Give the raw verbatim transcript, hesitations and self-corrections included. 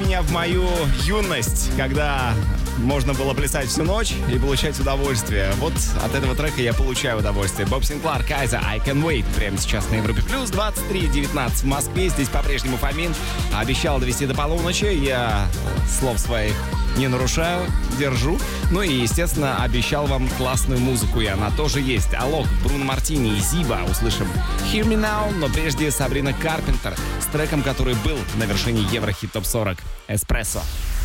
меня в мою юность, когда можно было плясать всю ночь и получать удовольствие. Вот от этого трека я получаю удовольствие. Боб Синклар, Кайза, I Can Wait. Прямо сейчас на Европе Плюс, двадцать три девятнадцать в Москве. Здесь по-прежнему Фомин. Обещал довести до полуночи. Я слов своих не нарушаю, держу. Ну и, естественно, обещал вам классную музыку, и она тоже есть. Алок, Бруно Мартини и Зиба. Услышим Hear Me Now, но прежде Сабрина Карпентер с треком, который был на вершине Еврохит Топ сорок. Эспрессо.